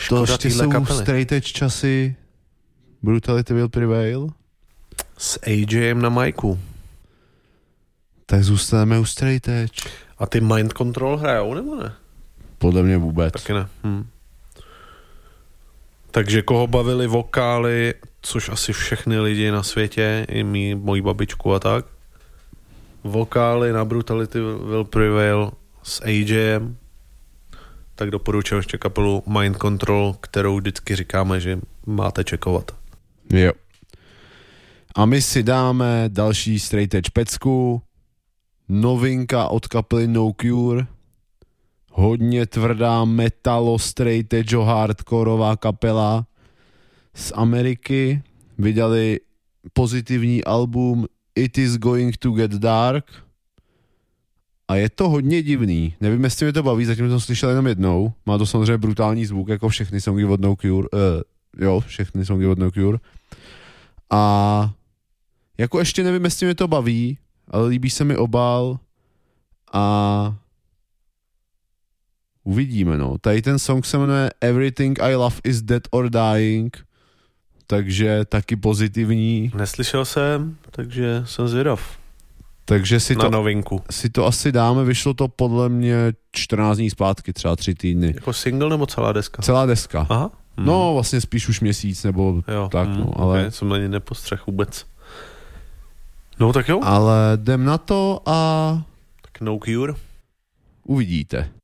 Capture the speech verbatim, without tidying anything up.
To ještě jsou kapely. Straight edge časy. Brutality will prevail. S A Jem na majku. Tak zůstaneme u straight edge. A ty Mind Control hrajou, nebo ne? Podle mě vůbec. Taky ne. Hm. Takže koho bavili vokály, což asi všechny lidi na světě, i mý, mojí babičku a tak. Vokály na Brutality will prevail s A Jem. Tak doporučuji ještě kapelu Mind Control, kterou vždycky říkáme, že máte čekovat. Jo. A my si dáme další straight edge pecku. Novinka od kapely No Cure. Hodně tvrdá metalo straight edge hardkorová kapela z Ameriky. Vydali pozitivní album It is going to get dark. A je to hodně divný. Nevím, jestli mě to baví, zatím jsem slyšel jenom jednou. Má to samozřejmě brutální zvuk, jako všechny songy od No Cure. Uh, jo, všechny songy od No Cure. A jako ještě nevím, jestli mě to baví, ale líbí se mi obal a uvidíme, no. Tady ten song se jmenuje Everything I Love Is Dead or Dying, takže taky pozitivní. Neslyšel jsem, takže jsem zvědav. Takže si na to, novinku. si to asi dáme, vyšlo to podle mě čtrnáct dní zpátky, třeba tři týdny. Jako single nebo celá deska? Celá deska. Aha. Hmm. No, vlastně spíš už měsíc, nebo jo, tak, hmm, no, ale... Okay, jsem na ně nepostřeh vůbec. No tak jo. Ale jdem na to a... Tak No Cure. Uvidíte.